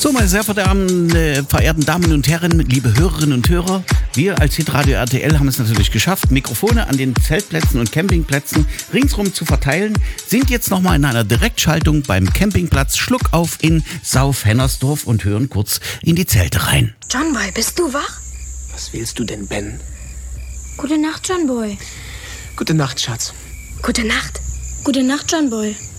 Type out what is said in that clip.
So, meine sehr verehrten Damen und Herren, liebe Hörerinnen und Hörer, wir als Hitradio RTL haben es natürlich geschafft, Mikrofone an den Zeltplätzen und Campingplätzen ringsrum zu verteilen, sind jetzt nochmal in einer Direktschaltung beim Campingplatz Schluckauf in Sauf-Hennersdorf und hören kurz in die Zelte rein. John Boy, bist du wach? Was willst du denn, Ben? Gute Nacht, John Boy. Gute Nacht, Schatz. Gute Nacht. Gute Nacht, John Boy.